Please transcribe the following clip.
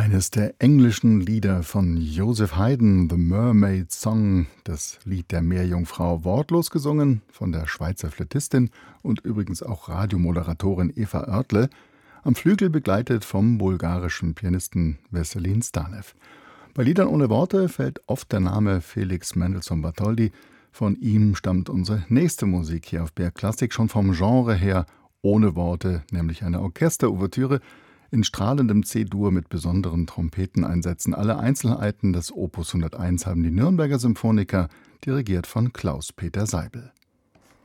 Eines der englischen Lieder von Joseph Haydn, The Mermaid Song, das Lied der Meerjungfrau, wortlos gesungen von der Schweizer Flötistin und übrigens auch Radiomoderatorin Eva Oertle, am Flügel begleitet vom bulgarischen Pianisten Vesselin Stanev. Bei Liedern ohne Worte fällt oft der Name Felix Mendelssohn Bartholdy. Von ihm stammt unsere nächste Musik hier auf BR Classic, schon vom Genre her ohne Worte, nämlich eine Orchesterouvertüre in strahlendem C-Dur mit besonderen Trompeteneinsätzen. Alle Einzelheiten des Opus 101 haben die Nürnberger Symphoniker, dirigiert von Klaus-Peter Seibel.